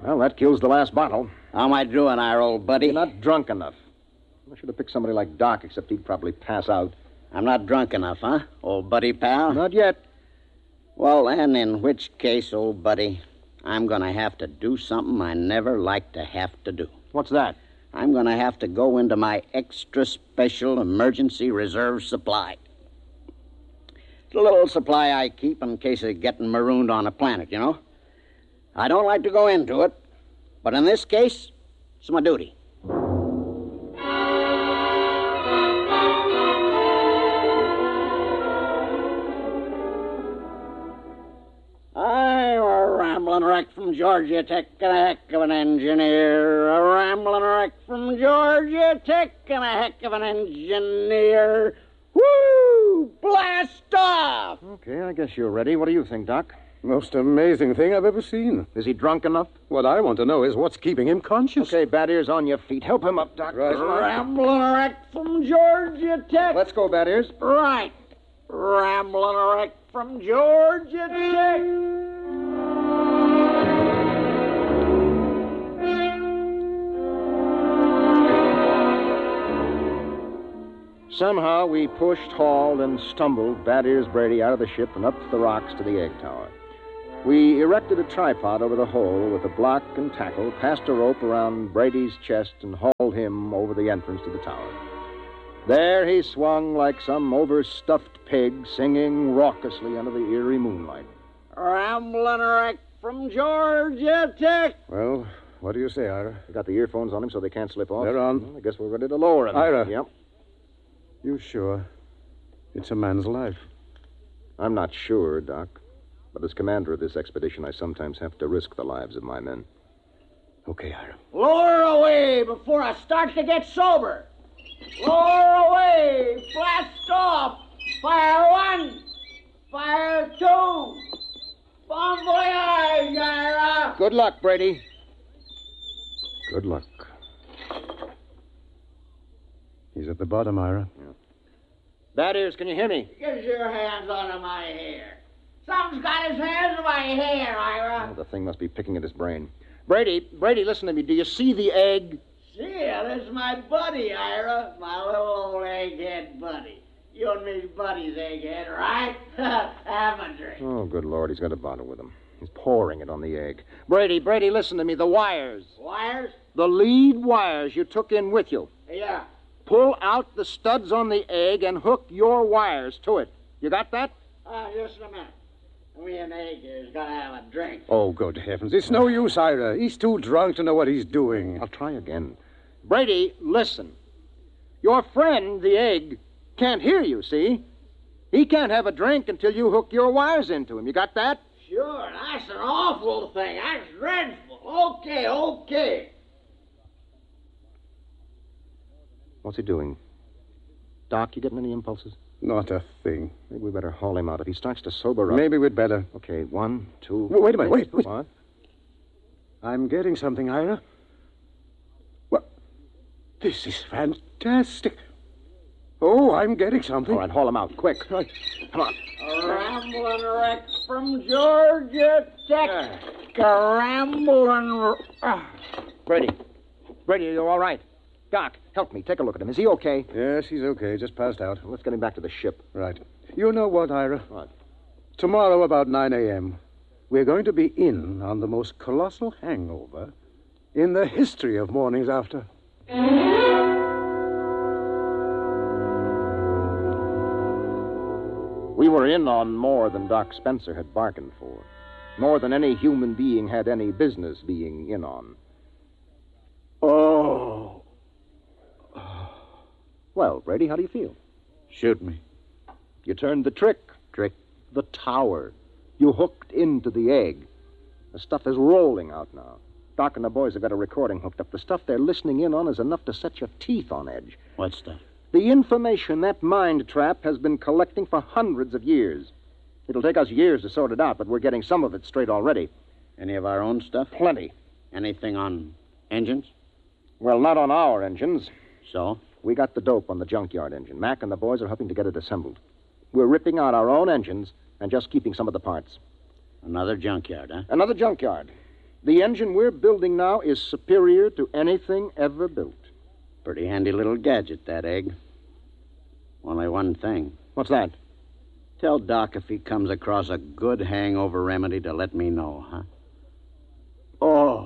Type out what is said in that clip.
Well, that kills the last bottle. How am I doing, our old buddy? You're not drunk enough. I should have picked somebody like Doc, except he'd probably pass out. I'm not drunk enough, huh, old buddy pal? Not yet. Well, then, in which case, old buddy, I'm going to have to do something I never like to have to do. What's that? I'm going to have to go into my extra special emergency reserve supply. It's a little supply I keep in case of getting marooned on a planet, you know? I don't like to go into it, but in this case, it's my duty. I'm a rambling wreck from Georgia Tech and a heck of an engineer. A rambling wreck from Georgia Tech and a heck of an engineer. Woo! Blast off! Okay, I guess you're ready. What do you think, Doc? Most amazing thing I've ever seen. Is he drunk enough? What I want to know is what's keeping him conscious. Okay, Bad Ears, on your feet. Help him up, Doc. Right. Rambling wreck from Georgia Tech. Let's go, Bad Ears. Right. Rambling wreck from Georgia Tech. Somehow we pushed, hauled, and stumbled Bad Ears Brady out of the ship and up the rocks to the egg tower. We erected a tripod over the hole with a block and tackle, passed a rope around Brady's chest, and hauled him over the entrance to the tower. There he swung like some overstuffed pig, singing raucously under the eerie moonlight. Rambling wreck from Georgia Tech. Well, what do you say, Ira? We got the earphones on him so they can't slip off. They're on. Well, I guess we're ready to lower him. Ira. Yep. You sure? It's a man's life. I'm not sure, Doc. But as commander of this expedition, I sometimes have to risk the lives of my men. Okay, Ira. Lower away before I start to get sober. Lower away. Blast off. Fire one. Fire two. Bon voyage, Ira. Good luck, Brady. Good luck. He's at the bottom, Ira. Yeah. Bad Ears, can you hear me? Get your hands out of my hair. Something's got his hands in my hair, Ira. Oh, the thing must be picking at his brain. Brady, listen to me. Do you see the egg? See it, it's my buddy, Ira. My little old egghead buddy. You and me's buddies, egghead, right? Have a drink. Oh, good Lord, he's got a bottle with him. He's pouring it on the egg. Brady, listen to me. The wires. Wires? The lead wires you took in with you. Yeah. Pull out the studs on the egg and hook your wires to it. You got that? Just a minute. Me and Egg here's got to have a drink. Oh, good heavens. It's no use, Ira. He's too drunk to know what he's doing. I'll try again. Brady, listen. Your friend, the egg, can't hear you, see? He can't have a drink until you hook your wires into him. You got that? Sure, that's an awful thing. That's dreadful. Okay. What's he doing? Doc, you getting any impulses? Not a thing. Maybe we better haul him out. If he starts to sober up... Maybe we'd better. Okay, 1, 2... Wait a minute, wait. What? I'm getting something, Ira. What? This is fantastic. Oh, I'm getting something. All right, haul him out, quick. Right. Come on. A rambling wreck from Georgia Tech. Brady, are you all right? Doc, help me. Take a look at him. Is he okay? Yes, he's okay. Just passed out. Let's get him back to the ship. Right. You know what, Ira? What? Tomorrow about 9 a.m., we're going to be in on the most colossal hangover in the history of mornings after. We were in on more than Doc Spencer had bargained for. More than any human being had any business being in on. Oh. Well, Brady, how do you feel? Shoot me. You turned the trick. The tower. You hooked into the egg. The stuff is rolling out now. Doc and the boys have got a recording hooked up. The stuff they're listening in on is enough to set your teeth on edge. What stuff? The information that mind trap has been collecting for hundreds of years. It'll take us years to sort it out, but we're getting some of it straight already. Any of our own stuff? Plenty. Anything on engines? Well, not on our engines. So? We got the dope on the junkyard engine. Mac and the boys are helping to get it assembled. We're ripping out our own engines and just keeping some of the parts. Another junkyard, huh? Another junkyard. The engine we're building now is superior to anything ever built. Pretty handy little gadget, that egg. Only one thing. What's that? Tell Doc if he comes across a good hangover remedy to let me know, huh?